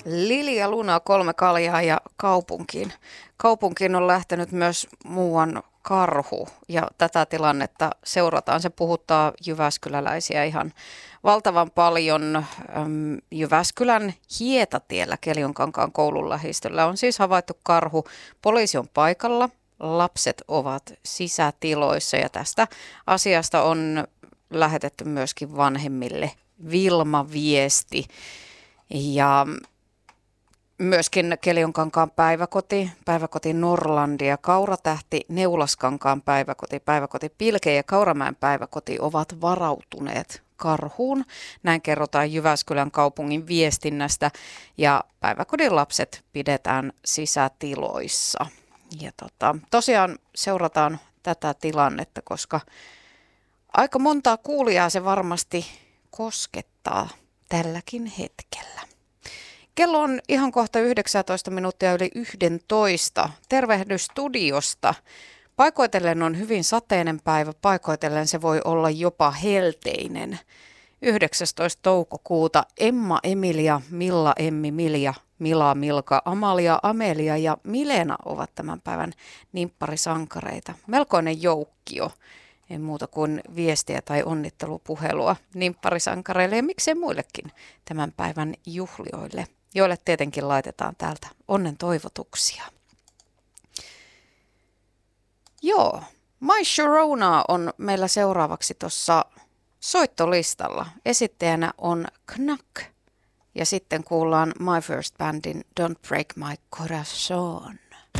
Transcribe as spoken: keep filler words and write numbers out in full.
Lili Luna, kolme kaljaa ja kaupunkiin. Kaupunkiin on lähtenyt myös muuan karhu ja tätä tilannetta seurataan. Se puhuttaa jyväskyläläisiä ihan valtavan paljon. Äm, Jyväskylän Hietatiellä Keljonkankaan koulun lähistöllä on siis havaittu karhu. Poliisi on paikalla, lapset ovat sisätiloissa ja tästä asiasta on lähetetty myöskin vanhemmille Vilma-viesti. Ja myöskin Keljonkankaan päiväkoti, päiväkoti Norlandia, Kauratähti, Neulaskankaan päiväkoti, päiväkoti Pilke ja Kauramäen päiväkoti ovat varautuneet karhuun. Näin kerrotaan Jyväskylän kaupungin viestinnästä ja päiväkodin lapset pidetään sisätiloissa. Ja tota, tosiaan seurataan tätä tilannetta, koska aika montaa kuulijaa se varmasti koskettaa tälläkin hetkellä. Kello on ihan kohta yhdeksäntoista minuuttia yli yksitoista. Tervehdys studiosta. Paikoitellen on hyvin sateinen päivä, paikoitellen se voi olla jopa helteinen. yhdeksästoista toukokuuta Emma, Emilia, Milla, Emmi, Milja, Mila, Milka, Amalia, Amelia ja Milena ovat tämän päivän nimpparisankareita. Melkoinen joukkio. Ei muuta kuin viestiä tai onnittelupuhelua nimpparisankareille ja miksei muillekin tämän päivän juhlioille, joille tietenkin laitetaan täältä onnen toivotuksia. Joo, My Sharona on meillä seuraavaksi tuossa soittolistalla. Esittäjänä on Knack ja sitten kuullaan My First Bandin Don't Break My Corazon.